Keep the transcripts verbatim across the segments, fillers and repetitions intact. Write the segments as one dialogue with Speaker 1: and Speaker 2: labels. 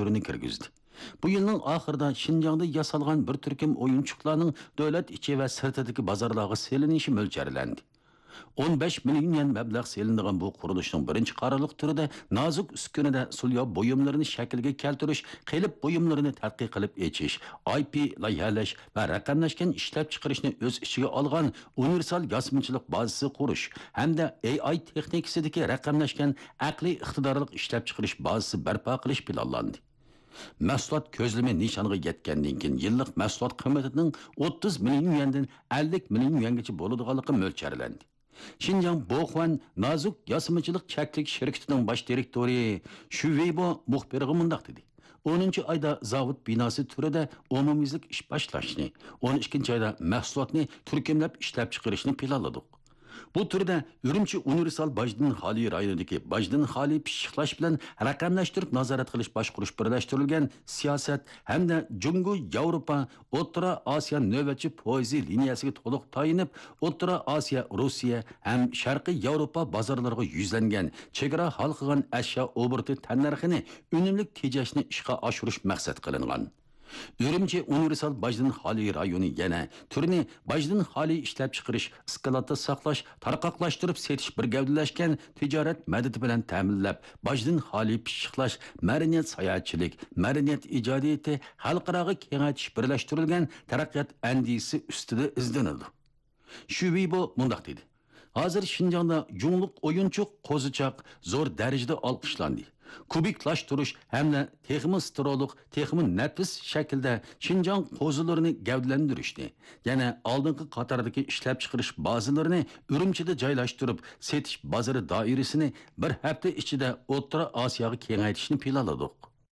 Speaker 1: türünü kirgizdi. Bu yılın ahırda Şinjan'da yasalgan bir türküm oyunçuklarının devlet içi ve sırtıdaki bazarlığa selinişi mölçerlendi. on beş milyon yen meblag selindiğin bu kuruluşun birinci qararlıq türüde nazik üskünede sulya boyumlarını şekilge keltiriş, qilip boyumlarını tadqiq qilib echish, I P layihalash ve raqamlashgan ishlab chiqarishni o'z ichiga olgan universal yasmınchilik bazasi qurish hamda A I texnikasidagi raqamlashgan aqliy iqtidorli ishlab chiqarish bazasi barpo qilish planlandi. Mahsulot ko'zlama nishoniga yetgandan keyin yillik mahsulot qiymatining o'ttiz million yendan ellik million yengacha bo'ladiganligi mo'ljallanadi. Şinjan Boxuan Nazuk Yasımıcılık Çeklik Şirketi'nin baş direktörü Xu Weibo muhbirine mundaq dedi. onuncu ayda zavod binası türüde umumizlik iş başlaşını, on ikinci ayda mahsulotni turkumlab ishlab chiqarishni planladik. Bu türde Ürümçi Universal Bajdin Hali rayonidagi Bajdin Hali pishiqlash bilan raqamlashtirib nazorat qilish boshqurish birlashtirilgan siyosat hamda Jungo Yevropa O'rta Osiyo navbatchi poyezd liniyasiga to'liq tayinib, O'rta Osiyo, Rossiya ham Sharqiy Yevropa bozorlariga yuzlangan chegara hal qilgan ashyo obrati tannarxini unumli tejashni ishga oshirish maqsad qilingan. Ürümçi Universal Bajdin Hali rayonu yana türünü Bajdin Hali ishlab chiqarish, iskalatta saqlash, tarqaqlashtirib setish bir gavdalashgan tijorat madadi bilan ta'minlab, Bajdin Hali pishiqlash, madaniyat sayohatchilik, madaniyat ijodiyati xalqaro kengaytish birlashtirilgan taraqqiyot andisi ustida izlanadi. Shu bu mundaq dedi. Hozir Şinjan'da jungluk oyunçuk qo'zichoq zo'r darajada olqishlandi. Kubiklashtirish hamda texmi stroluk, texmi nafis shaklda Şinjan qo'zilarini gavdalantirishni, yana oldingi qatordagi ishlab chiqarish bazalarini Urumchida joylashtirib, setish bozori doirasini bir hafta ichida O'rta Osiyoga kengaytirishni planladik.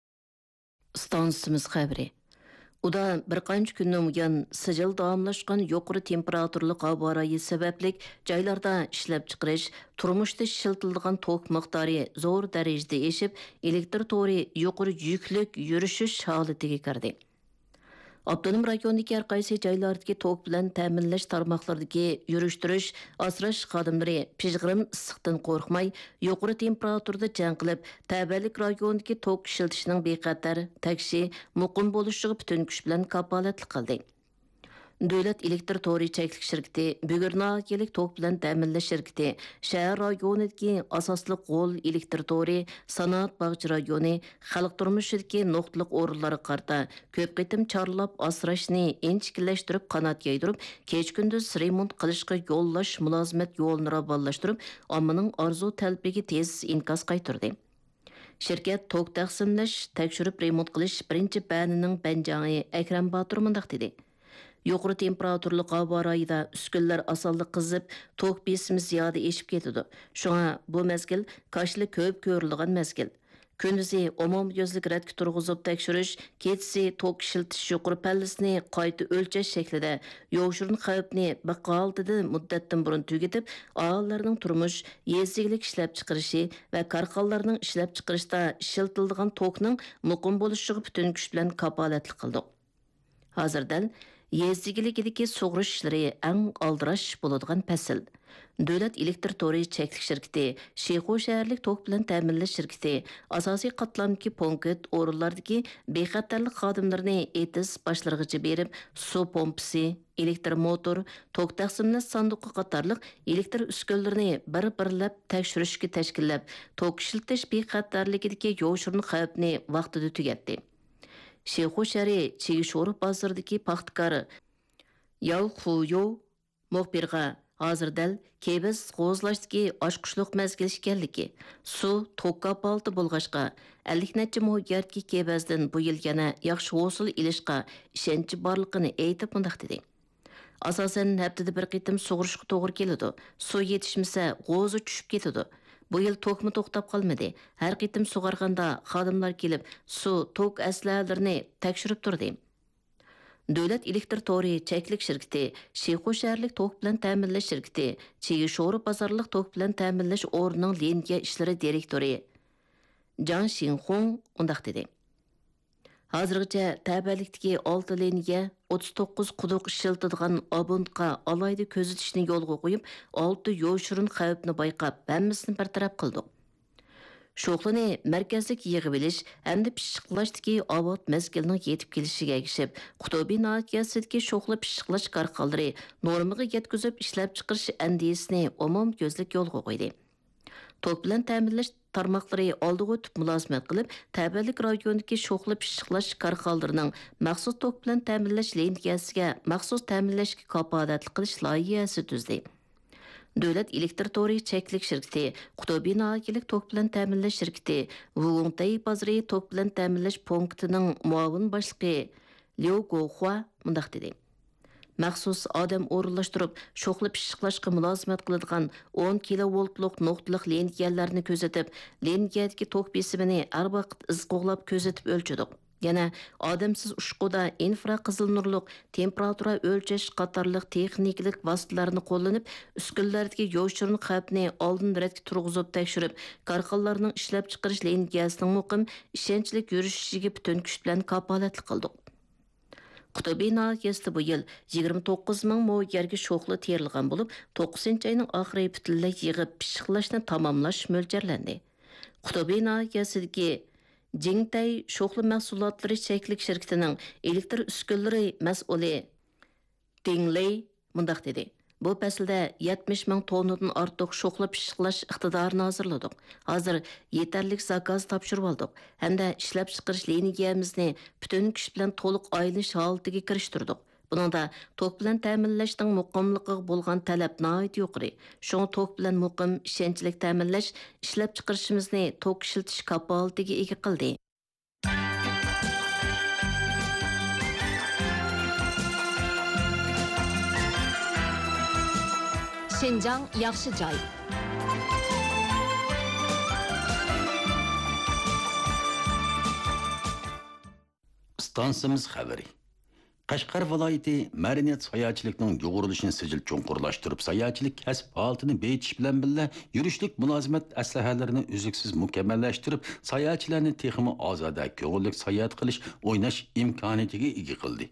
Speaker 2: Stansimiz xabari. Uda bir qancha kundan buyon sijil davomlashgan yuqori temperaturli havo rayi sababli joylarda ishlab chiqarish, turmushda ishlatiladigan tok miqdori zo'r darajada eshib, elektr to'ri yuqori yuklik yurishish holatiga kirdi. Abdunum rayonidagi har qaysi joylardagi tok bilan ta'minlash tarmoqlaridagi yurishtirish, asrash xodimlari pishg'irim issiqdan qo'rqmay, yuqori temperaturada jang qilib, tabalik rayonidagi tok ishlatishning bexatar, takshi, muqim bo'lishiga butun kuch bilan kapolatlik qildi. Davlat elektr to'ri cheklik shirkati, Bugurnakelik tok bilan ta'minlash shirkati, shahar rayonidagi asosli qo'l elektr to'ri, sanoat bog'cha rayoni, xalq turmushidagi nuqtaliq o'rinlari qarta ko'p qitim chorlab asrashni inchikillashtirib qanot yaydirib, kech kunduz remont qilishga yo'llash mulozimat yo'lini ravonlashtirib, ommaning orzu talbiga tez inkas qaytirdi. Shirkat tok taqsimlash, tekshirib remont qilish birinchi banining banjangi Akram Botur mundaq dedi. Yuqori temperaturli havo rayida uskunlar osonlik qizib, tok besimi ziyoda eshib ketadi. Shunga bu mezgil kashli ko'p ko'rilgan mezgil. Kunduzi umumyuzlik radga turg'izib tekshirish, kechasi tok ishiltish yuqori pallasini qayta o'lchash shaklida yo'shurun xavfni baqoltida muddatdan burun tugatib, aholilarning turmush, yezilik ishlab chiqarishi va korxonalarning ishlab chiqarishda ishiltiladigan tokning muqim bo'lishiga butun kuch bilan kapolatlik qildik. Hozirdan Yezdigilikidagi sug'urish ishlari eng oldirash bo'ladigan fasl. Davlat elektr to'ri cheklik shirkati, Shexo shaharlik tok bilan ta'minlash shirkati, asosiy qatlamdagi punkt o'rinlardagi bexatarlik xodimlarini etis boshlargacha berib, suv pompasi, elektr motor, tok taqsimlash sanduqi qatorliq elektr uskunalarini bir-birlab tekshirishga tashkillab, tok ishiltish bexatarligidagi yo'shurun xavfni vaqtida tugatdi. Shexo shari Chigishori bozoridagi paxtakori Yao Xuyo muxbirga hozirdal kebis qo'zlashdagi oshqushliq mezgil ekanligi, suv tokka palti bo'lg'ashqa, ellik necha muhojirtki kebazdan bu yil yana yaxshi hosil ilishqa ishonchi borligini aytib mundaq dedi. Asosan haftada bir qitim sug'urishga to'g'ri keladi. Suv yetishmasa, g'o'zi tushib ketadi. Bu yil tokmi to'xtab qolmadi. Har qitim sug'arganda xodimlar kelib, suv, tok aslalarini tekshirib turdi. Davlat elektr to'ri cheklik shirkati, Shexo shaharlik tok bilan ta'minlash shirkati, Chigishori bozorlik tok bilan ta'minlash o'rnining liniya ishlari direktori Jang Xinhong undaq dedi. Hozirgacha tabalikdagi olti liniya o'ttiz to'qqiz quduq ishiltadigan abundqa alayda ko'zitishni yo'lga qo'yib, olti yo'shurun xavfni bayqab, hammasini bartaraf qildik. Şoqlani mərkəzlik yığıb eliş, hamda pishiqlashdagi avot mezgilining yetib kelishiga ergishib, Qutubi nahiyəsidəki şoqlu pishiqlash karxanalari normaga yetkizib ishlab chiqarish andisini umum gözlük yo'lga qo'ydi. Tok bilan ta'minlash tarmoqlari oldiga o'tib mulozimat qilib, Tabiatlik rayonidagi sho'xli pishiqlash karxanalarining maxsus tok bilan ta'minlash liniyasiga maxsus ta'minlashga kapolatli qilish loyihasi tuzdi. Davlat elektr tori cheklik shirkati, Qutubi nahiyalik tok bilan ta'minlash shirkati, Wugongtay bozori tok bilan ta'minlash punktining muavin boshlig'i Liu Guohua mundaq dedi. Maxsus odam o'rinlashtirib, sho'xli pishiqlashga mulozimat qiladigan o'n kilovoltlik nuqtaliq liniyalarni kuzatib, liniyadagi tok besimini har vaqt iz qo'g'lab kuzatib o'lchadik. Yana odamsiz ushquda infraqizil nurliq temperatura o'lchash qatorliq texnikalik vositalarni qo'llanib, uskunlardagi yo'shirin xavfni oldin radga turg'izib tekshirib, korxonalarning ishlab chiqarish liniyasining muqim ishonchli yurishiga butun kuch bilan kapolatli qildik. Qutubi nahiyasida bu yil yigirma to'qqiz ming mo yerga sho'xli terilgan bo'lib, to'qqizinchi oyning oxiri butunlay yig'ib pishiqlashni tamomlash mo'ljallanadi. Qutubi nahiyasidagi Jingtay sho'xli mahsulotlari cheklik shirkatining elektr uskunlari mas'uli Dingley mundaq dedi. Bu faslda yetmish ming tonnadan ortiq sho'xli pishiqlash iqtidorini hozirladik. Hozir yetarlik zakaz topshirib oldik. Hamda ishlab chiqarish liniyamizni butun kuch bilan to'liq aylanish holatiga kirishtirdik. Buningda tok bilan ta'minlashning muqimligiga bo'lgan talab nihoyat yuqori. Shunga tok bilan muqim ishonchlik ta'minlash ishlab chiqarishimizni tok ishiltish kapolatiga ega qildi.
Speaker 3: Şinjan yaxshi joy.
Speaker 1: Stansimiz xabari. Qashqar viloyati madaniyat sayohatchilikning yo'g'rilishini sijil cho'nqurlashtirib, sayohatchilik kasb holatini beyitish bilan birga yurishlik mulozimat aslahalarini uzuksiz mukammallashtirib, sayohatchilarni texmi ozoda, ko'ngillik sayohat qilish, o'ynash imkoniyatiga ega qildi.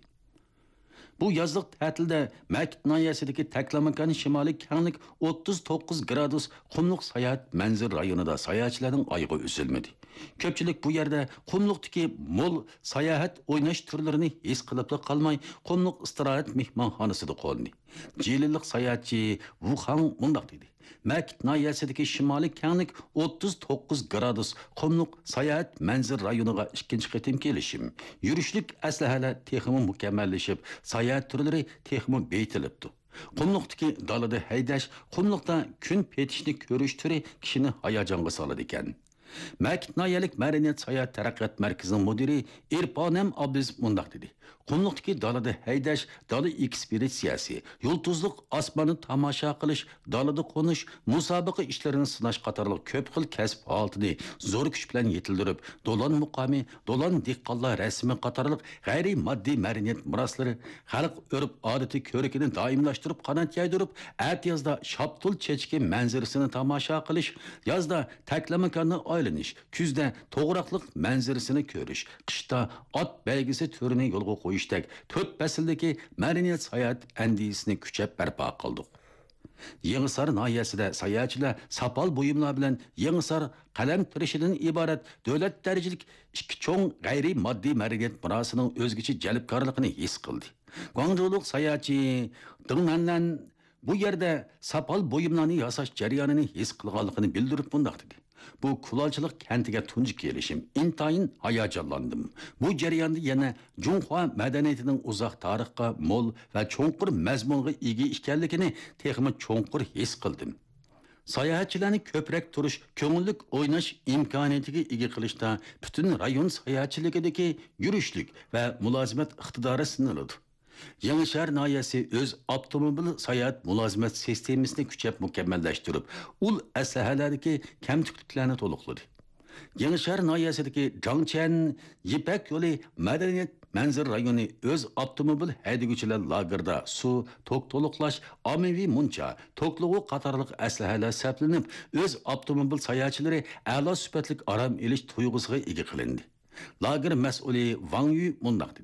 Speaker 1: Bu yazlık ta'tilda Makit nahiyasidagi Taklamakan shimoliy kenglik o'ttiz to'qqiz gradus qumluq sayohat manzil rayonida sayohatchilarning oyog'i uzilmadi. Ko'pchilik bu yerda qumluqdagi mo'l sayohat o'ynash turlarini his qilib qolmay, qumluq istirohat mehmonxonasida qoldi. Jilillik sayohatchi Wuhan mundaq dedi. Makit nahiyasidagi shimoliy kenglik o'ttiz to'qqiz gradus qumluq sayohat manzil rayoniga ikkinchi qitim kelishim. Yurishlik aslahalar texmi mukammallashib, sayohat turlari texmi beytilibdi. Qumluqdagi dalada haydash, qumluqda kun petishni ko'rish turi kishini hayajonga soladi ekan. Makit nahiyalik madaniyat sayohat taraqqiyot markazining mudiri Irponem Abdiz mundaq dedi. Qumluqdagi dalada haydash, dala ekspeditsiyasi, yulduzliq osmonni tomosha qilish, dalada qo'nish, musobaqa ishlarini sinash qatorliq ko'p xil kasb holatini zo'r kuch bilan yetildirib, do'lon muqomi, do'lon dehqonlar rasmi qatorliq g'ayriy moddiy madaniyat meroslari, xalq urf odati ko'rikini doimlashtirib, qanot yaydirib, at yozda shaptul chechki manzarasini tomosha qilish, yozda Taklamakanni aylanish, kuzda to'g'roqliq manzarasini ko'rish, qishda ot baygisi turini yo'lga qo'yishdek to'rt fasldagi madaniyat sayohat andisini kuchab barpo qildik. Yangisar nahiyasida sayohatchilar sapal buyumlar bilan Yangisar qalam tirishidan iborat davlat darajalik ikki cho'ng g'ayriy moddiy madaniyat merosining o'zgacha jalbkorligini his qildi. Guangzhoulik sayohatchi Dingnan bu yerda sapal buyumlarni yasash jarayonini his qilganligini bildirib bundaq dedi. Bu kulolchilik kentiga tunji kelishim intayin hayajonlandim. Bu jarayonda yana Junhua madaniyatining uzoq tarixga mo'l va cho'nqur mazmunga ega ekanligini texmi cho'nqur his qildim. Sayohatchilarni ko'proq turish, ko'ngillik o'ynash imkoniyatiga ega qilishda butun rayon sayohatchiligidagi yurishlik va mulozimat iqtidori sinaladi. Yangichar nahiyasi o'z avtomobil sayohat mulozimat sistemasini kuchab mukammallashtirib, ul aslahalardagi kamchiliklarni to'liqladi. Yangichar nahiyasidagi Jangchen Yipak yo'li madaniyat manzil rayoni o'z avtomobil haydaguvchilar lagerda suv, tok to'liqlash, ommaviy muncha, to'qlig'i qatorliq aslahalar saqlanib, o'z avtomobil sayohatchilari a'lo sifatli orom elish tuyg'usiga ega qilindi. Lager mas'uli Wang Yu mundaq dedi.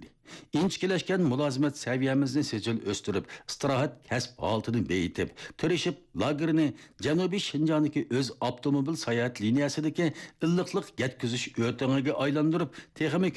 Speaker 1: inchikilashgan mulozimat saviyamizni sezil o'stirib, istirohat kasb holatini beyitib, tirishib lagerni Janubiy Shinjongdagi o'z avtomobil sayohat liniyasidagi illiqlik yetkazish o'tingiga aylantirib, texnik